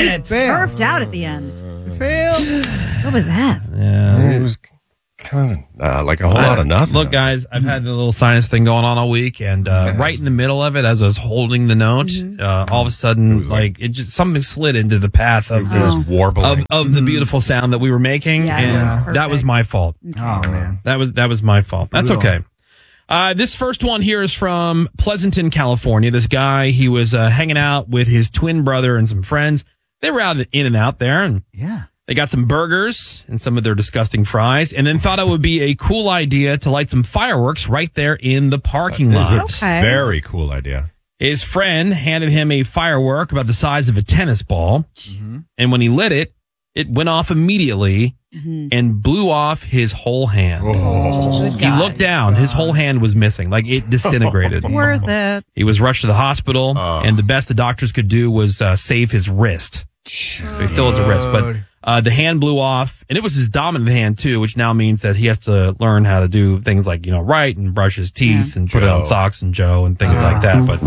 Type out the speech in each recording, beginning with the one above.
it. Turfed out at the end. Failed. What was that? Yeah, it was kind of like a whole lot of nothing. Look, guys, I've had the little sinus thing going on all week, and right in the middle of it, as I was holding the note, all of a sudden, something slid into the path of warbling of the beautiful sound that we were making, and that was my fault. Okay. Oh man, that was my fault. That's okay. This first one here is from Pleasanton, California. This guy, he was hanging out with his twin brother and some friends. They were out in and out there, and they got some burgers and some of their disgusting fries, and then thought it would be a cool idea to light some fireworks right there in the parking lot. Very cool idea. His friend handed him a firework about the size of a tennis ball, and when he lit it, it went off immediately and blew off his whole hand. He looked down. His whole hand was missing. Like, it disintegrated. Worth it. He was rushed to the hospital, and the best the doctors could do was save his wrist. So he still has a wrist, but the hand blew off, and it was his dominant hand too, which now means that he has to learn how to do things like, write and brush his teeth and put on socks and Joe and things like that. But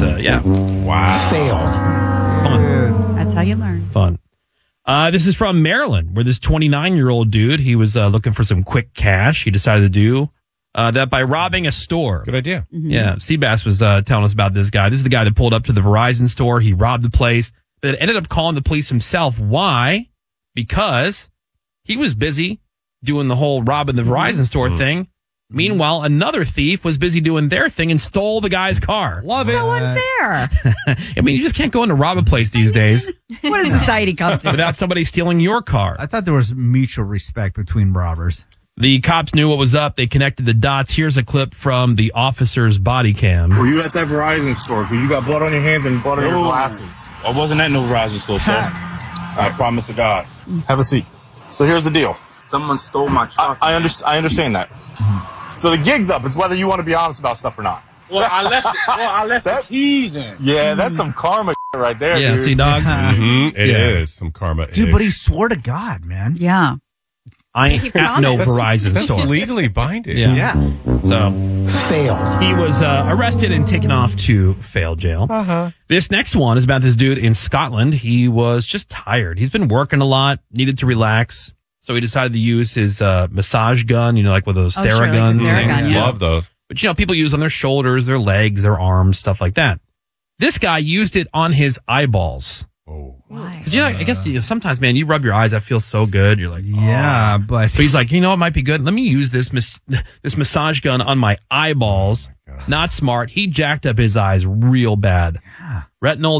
Failed. Fun. That's how you learn. Fun. This is from Maryland, where this 29-year-old dude, he was looking for some quick cash. He decided to do that by robbing a store. Good idea. Yeah, Seabass was telling us about this guy. This is the guy that pulled up to the Verizon store. He robbed the place, but ended up calling the police himself. Why? Because he was busy doing the whole robbing the Verizon store thing. Meanwhile, another thief was busy doing their thing and stole the guy's car. Love it. So unfair. I mean, you just can't go in to rob a place these days. What does society come to? Without somebody stealing your car. I thought there was mutual respect between robbers. The cops knew what was up. They connected the dots. Here's a clip from the officer's body cam. Were you at that Verizon store? Because you got blood on your hands and blood on your glasses. I wasn't at no Verizon store, sir. I promise to God. Have a seat. So here's the deal. Someone stole my truck. I understand that. So the gig's up. It's whether you want to be honest about stuff or not. Well, I left the keys in. Yeah, that's some karma right there, Yeah, dude. see, dog? It is some karma. Dude, but he swore to God, man. Yeah. I ain't at no Verizon store. That's legally binding. Yeah. So, failed. He was arrested and taken off to fail jail. This next one is about this dude in Scotland. He was just tired. He's been working a lot, needed to relax. So he decided to use his massage gun, like with those Theragun things. Love those. But, people use on their shoulders, their legs, their arms, stuff like that. This guy used it on his eyeballs. Why? Because, I guess sometimes, man, you rub your eyes, that feels so good. You're like, yeah, but he's like, it might be good. Let me use this massage gun on my eyeballs. Not smart. He jacked up his eyes real bad. Yeah. Retinal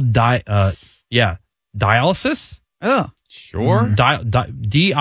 dialysis? Oh. Sure. Diallysis.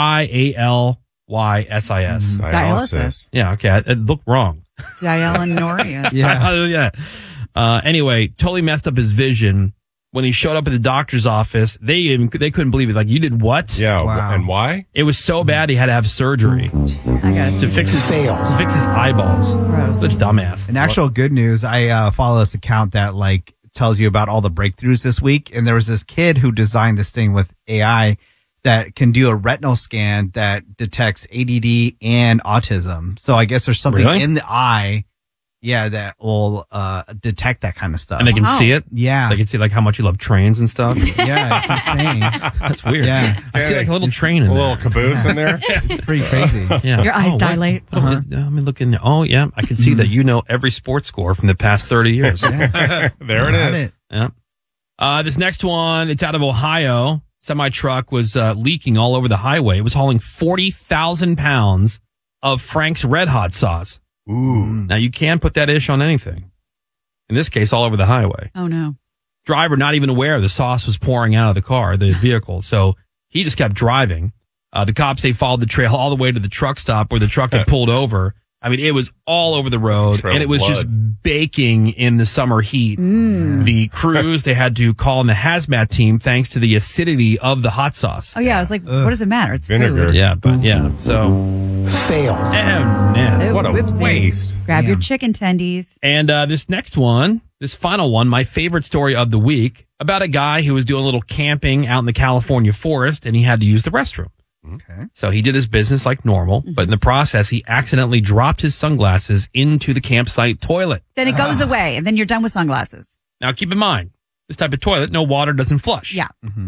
Dialysis. Yeah, okay. It looked wrong. Dialynoria. Yeah. Anyway, totally messed up his vision. When he showed up at the doctor's office, they couldn't believe it. Like, you did what? Yeah, wow. And why? It was so bad he had to have surgery to fix his eyeballs. Gross. The dumbass. in actual good news, I follow this account that tells you about all the breakthroughs this week. And there was this kid who designed this thing with AI that can do a retinal scan that detects ADD and autism. So I guess there's something in the eye, that will detect that kind of stuff. And they can see it? Yeah. They can see how much you love trains and stuff? Yeah, it's insane. That's weird. Yeah. I see a little train in there. A little caboose in there. It's pretty crazy. Yeah. Your eyes dilate. Let me look in there. Oh, yeah. I can see that you know every sports score from the past 30 years. There it is. Yeah. This next one, it's out of Ohio. Semi-truck was leaking all over the highway. It was hauling 40,000 pounds of Frank's Red Hot sauce. Ooh. Now, you can put that ish on anything. In this case, all over the highway. Oh, no. Driver not even aware the sauce was pouring out of the car, the vehicle. So he just kept driving. The cops, they followed the trail all the way to the truck stop where the truck had pulled over. I mean, it was all over the road, and it was just baking in the summer heat. The crews, they had to call in the hazmat team thanks to the acidity of the hot sauce. Oh, yeah. I was like, what does it matter? It's Vinegar. food. Yeah, so... Failed. Oh, What a whoopsie. waste. Grab your chicken tendies. And this next one, this final one, my favorite story of the week, about a guy who was doing a little camping out in the California forest, and he had to use the restroom. Okay. So he did his business like normal, but in the process, he accidentally dropped his sunglasses into the campsite toilet. Then it goes away, and then you're done with sunglasses. Now, keep in mind, this type of toilet, no water doesn't flush. Yeah. Mm-hmm.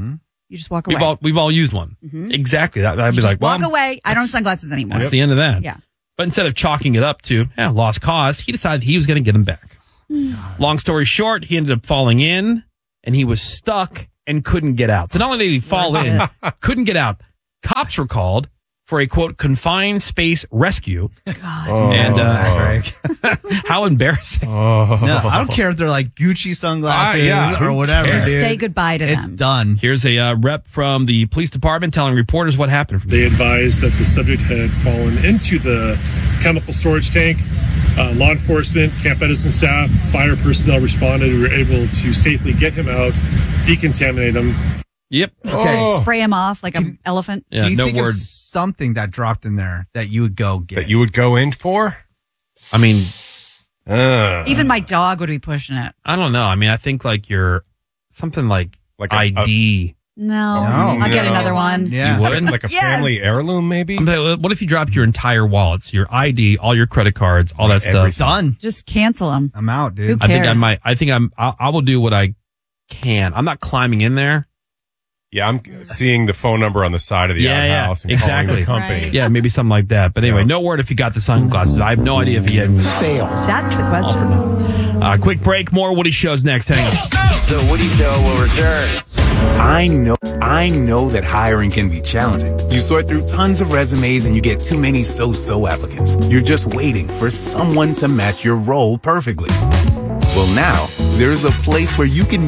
You just walk away. We've all used one. Exactly. That I'd be Just like, well, walk away. I don't have sunglasses anymore. that's the end of that. Yeah. But instead of chalking it up to lost cause, he decided he was going to get him back. Long story short, he ended up falling in, and he was stuck and couldn't get out. So not only did he fall in, couldn't get out. Cops were called for a, quote, confined space rescue. God. And how embarrassing. No, I don't care if they're like Gucci sunglasses or whatever, cares? dude. Say goodbye to It's them. done. Here's a rep from the police department telling reporters what happened. From They advised that the subject had fallen into the chemical storage tank. Law enforcement, Camp Edison staff, fire personnel responded. We were able to safely get him out, decontaminate him. Yep. Okay. Spray him off like an elephant. Yeah, Can you no think word. of something that dropped in there that you would go get? That you would go in for? I mean, Even my dog would be pushing it. I don't know. I mean, I think like you're something like ID. No. I'll get another one. Yeah. You wouldn't? Like a family heirloom, maybe? I'm like, what if you dropped your entire wallets, your ID, all your credit cards, all that stuff? Done. Just cancel them. I'm out, dude. Who I think I cares? might. I will do what I can. I'm not climbing in there. Yeah, I'm seeing the phone number on the side of the outhouse and exactly. calling the company. Right. Yeah, maybe something like that. But anyway, no word if you got the sunglasses. I have no idea if he had failed. That's the question. Quick break. More Woody shows next. Hang on. The Woody Show will return. I know that hiring can be challenging. You sort through tons of resumes and you get too many so-so applicants. You're just waiting for someone to match your role perfectly. Well, now there's a place where you can